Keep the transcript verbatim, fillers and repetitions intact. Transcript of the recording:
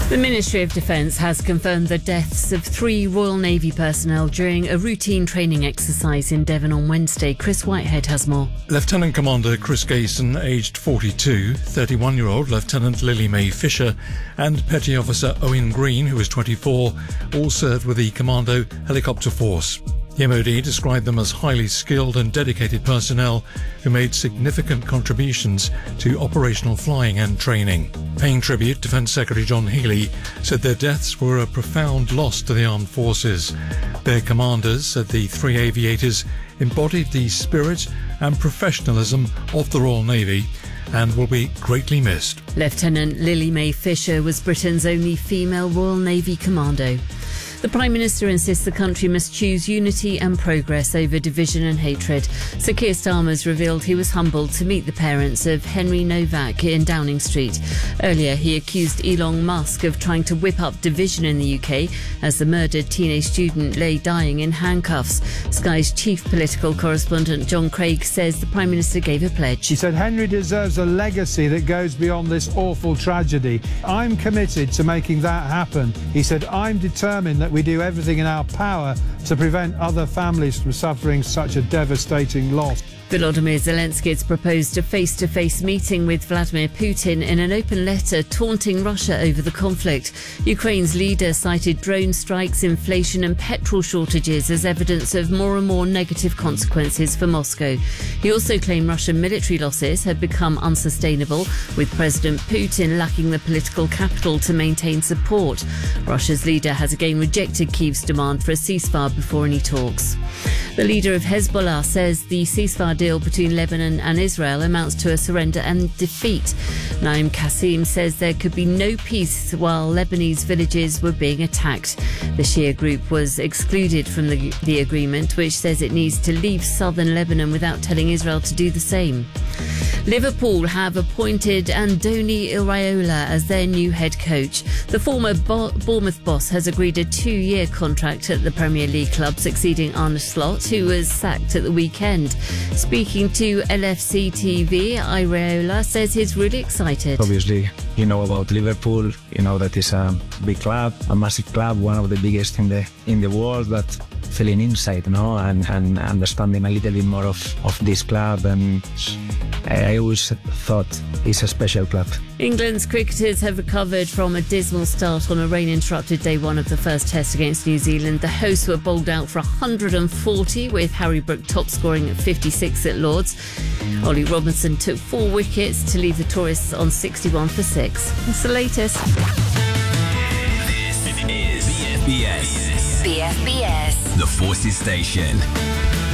The Ministry of Defence has confirmed the deaths of three Royal Navy personnel during a routine training exercise in Devon on Wednesday. Chris Whitehead has more. Lieutenant Commander Chris Gayson, aged forty-two, thirty-one-year-old Lieutenant Lily Mae Fisher and Petty Officer Owen Green, who was twenty-four, all served with the Commando Helicopter Force. The M O D described them as highly skilled and dedicated personnel who made significant contributions to operational flying and training. Paying tribute, Defence Secretary John Healey said their deaths were a profound loss to the armed forces. Their commanders said the three aviators embodied the spirit and professionalism of the Royal Navy and will be greatly missed. Lieutenant Lily Mae Fisher was Britain's only female Royal Navy commando. The Prime Minister insists the country must choose unity and progress over division and hatred. Sir Keir Starmer's revealed he was humbled to meet the parents of Henry Novak in Downing Street. Earlier, he accused Elon Musk of trying to whip up division in the U K as the murdered teenage student lay dying in handcuffs. Sky's chief political correspondent John Craig says the Prime Minister gave a pledge. He said Henry deserves a legacy that goes beyond this awful tragedy. I'm committed to making that happen. He said, I'm determined that we do everything in our power to prevent other families from suffering such a devastating loss. Volodymyr Zelensky has proposed a face-to-face meeting with Vladimir Putin in an open letter taunting Russia over the conflict. Ukraine's leader cited drone strikes, inflation and petrol shortages as evidence of more and more negative consequences for Moscow. He also claimed Russian military losses had become unsustainable, with President Putin lacking the political capital to maintain support. Russia's leader has again rejected Kyiv's demand for a ceasefire before any talks. The leader of Hezbollah says the ceasefire deal between Lebanon and Israel amounts to a surrender and defeat. Naim Qassem says there could be no peace while Lebanese villages were being attacked. The Shia group was excluded from the, the agreement, which says it needs to leave southern Lebanon without telling Israel to do the same. Liverpool have appointed Andoni Iraola as their new head coach. The former Bo- Bournemouth boss has agreed a two-year contract at the Premier League club, succeeding Arne Slot, who was sacked at the weekend. Speaking to L F C T V, Iraola says he's really excited. Obviously, you know about Liverpool, you know that it's a big club, a massive club, one of the biggest in the in the world, but feeling inside, you know, and, and understanding a little bit more of, of this club, and I always thought it's a special club. England's cricketers have recovered from a dismal start on a rain-interrupted day one of the first test against New Zealand. The hosts were bowled out for one hundred forty, with Harry Brook top scoring at fifty-six at Lords. Ollie Robinson took four wickets to leave the tourists on sixty-one for six. That's the latest. This is B F B S. B F B S. The Forces Station.